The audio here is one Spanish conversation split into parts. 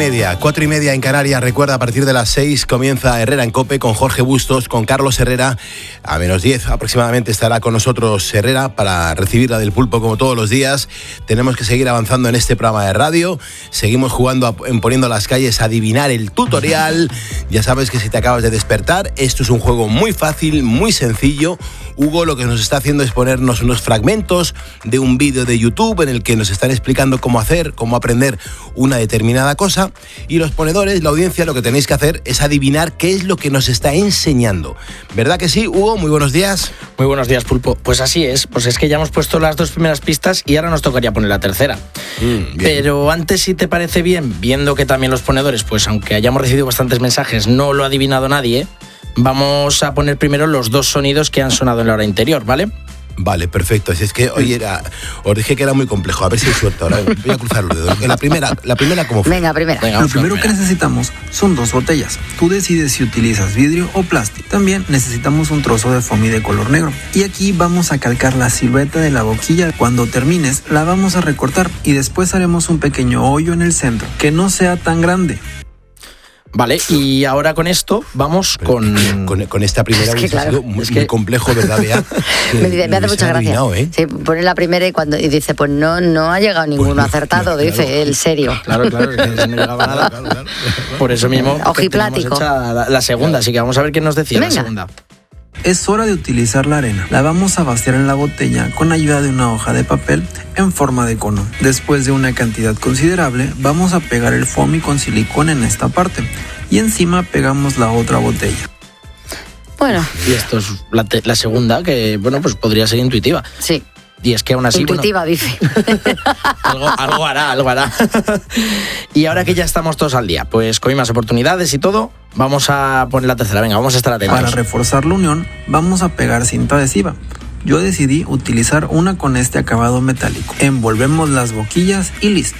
4:30, 4:30 en Canarias. Recuerda, a partir de las 6 comienza Herrera en COPE con Jorge Bustos, con Carlos Herrera. A menos 10 aproximadamente estará con nosotros Herrera para recibir la del pulpo como todos los días. Tenemos que seguir avanzando en este programa de radio. Seguimos jugando en Poniendo las Calles a adivinar el tutorial. Ya sabes que si te acabas de despertar, esto es un juego muy fácil, muy sencillo. Hugo lo que nos está haciendo es ponernos unos fragmentos de un vídeo de YouTube en el que nos están explicando cómo hacer, cómo aprender una determinada cosa, y los ponedores, la audiencia, lo que tenéis que hacer es adivinar qué es lo que nos está enseñando. ¿Verdad que sí, Hugo? Muy buenos días. Muy buenos días, Pulpo. Pues así es, pues es que ya hemos puesto las 2 primeras pistas y ahora nos tocaría poner la tercera. Pero antes, si te parece bien, viendo que también los ponedores, pues aunque hayamos recibido bastantes mensajes, no lo ha adivinado nadie, vamos a poner primero los 2 sonidos que han sonado en la hora anterior, ¿vale? Vale, perfecto. Así es que hoy os dije que era muy complejo. A ver si hay suerte ahora. Voy a cruzar los dedos. La primera ¿cómo fue? Venga, primera. Lo primero que necesitamos son 2 botellas. Tú decides si utilizas vidrio o plástico. También necesitamos un trozo de foamy de color negro. Y aquí vamos a calcar la silueta de la boquilla. Cuando termines, la vamos a recortar y después haremos un pequeño hoyo en el centro, que no sea tan grande. Vale, y ahora con esto vamos con esta primera Es que, claro, sido muy complejo, ¿verdad, Bea? Me hace mucha gracia. Sí, pone la primera y dice, pues no ha llegado ninguno acertado, dice, el serio. Claro, es que no llegaba nada. Claro. Por eso mismo ojiplático. La segunda, así que vamos a ver qué nos decía. Venga. La segunda. Es hora de utilizar la arena. La vamos a vaciar en la botella con ayuda de una hoja de papel en forma de cono. Después de una cantidad considerable, vamos a pegar el foamy con silicona en esta parte y encima pegamos la otra botella. Bueno. Y esto es la segunda, que bueno, pues podría ser intuitiva. Sí. Y es que aún así... Intuitiva, dice. algo hará. Y ahora que ya estamos todos al día, pues con más oportunidades y todo, vamos a poner la tercera. Venga, vamos a estar atentos. Para reforzar la unión, vamos a pegar cinta adhesiva. Yo decidí utilizar una con este acabado metálico. Envolvemos las boquillas y listo.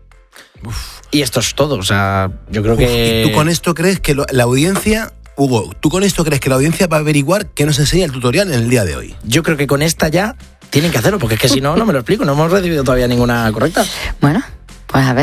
Y esto es todo, o sea, yo creo que... ¿Y tú con esto crees que la audiencia... Hugo, ¿tú con esto crees que la audiencia va a averiguar qué nos enseña el tutorial en el día de hoy? Yo creo que con esta ya tienen que hacerlo, porque es que si no me lo explico, no hemos recibido todavía ninguna correcta. Bueno, pues a ver.